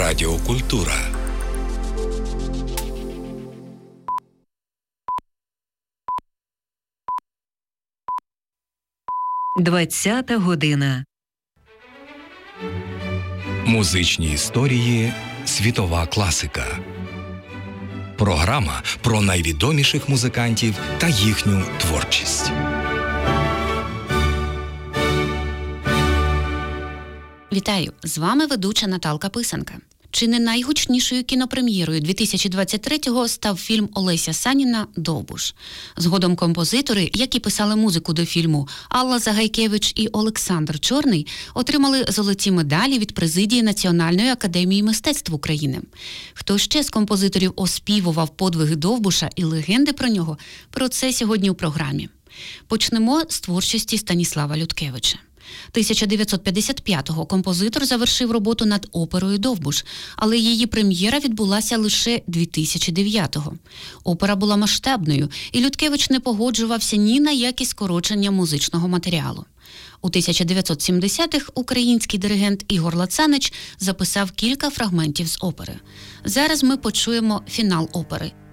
Радіокультура. Двадцята година. Музичні історії «Світова класика». Програма про найвідоміших музикантів та їхню творчість. Вітаю! З вами ведуча Наталка Писанка. Чи не найгучнішою кінопрем'єрою 2023-го став фільм Олеся Саніна «Довбуш». Згодом композитори, які писали музику до фільму, Алла Загайкевич і Олександр Чорний, отримали золоті медалі від президії Національної академії мистецтв України. Хто ще з композиторів оспівував подвиги Довбуша і легенди про нього? Про це сьогодні у програмі. Почнемо з творчості Станіслава Людкевича. 1955-го композитор завершив роботу над оперою «Довбуш», але її прем'єра відбулася лише 2009-го. Опера була масштабною, і Людкевич не погоджувався ні на які скорочення музичного матеріалу. У 1970-х український диригент Ігор Лацанич записав кілька фрагментів з опери. Зараз ми почуємо фінал опери –